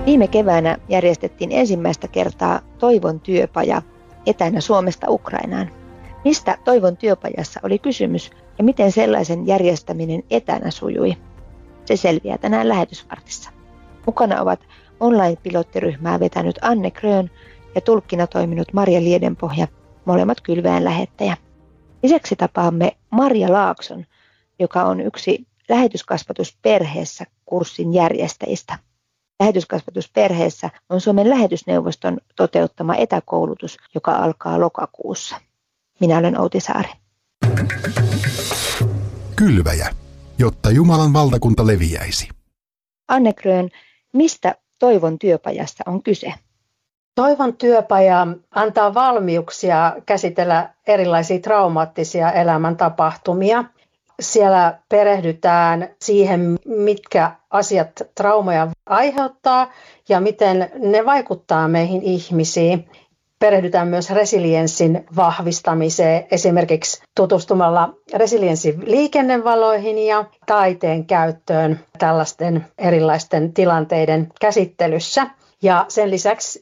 Viime keväänä järjestettiin ensimmäistä kertaa Toivon työpaja etänä Suomesta Ukrainaan. Mistä Toivon työpajassa oli kysymys ja miten sellaisen järjestäminen etänä sujui? Se selviää tänään lähetysvartissa. Mukana ovat online-pilottiryhmää vetänyt Anne Grön ja tulkkina toiminut Maria Liedenpohja, molemmat Kylväjän lähettäjä. Lisäksi tapaamme Marja Laakson, joka on yksi Lähetyskasvatusperheessä kurssin järjestäjistä. Lähetyskasvatusperheessä on Suomen lähetysneuvoston toteuttama etäkoulutus, joka alkaa lokakuussa. Minä olen Outi Saari. Kylväjä, jotta Jumalan valtakunta leviäisi. Anne Grön, mistä Toivon työpajassa on kyse? Toivon työpaja antaa valmiuksia käsitellä erilaisia traumaattisia elämäntapahtumia. Siellä perehdytään siihen, mitkä asiat traumoja aiheuttaa ja miten ne vaikuttaa meihin ihmisiin. Perehdytään myös resilienssin vahvistamiseen, esimerkiksi tutustumalla resilienssin liikennevaloihin ja taiteen käyttöön tällaisten erilaisten tilanteiden käsittelyssä. Ja sen lisäksi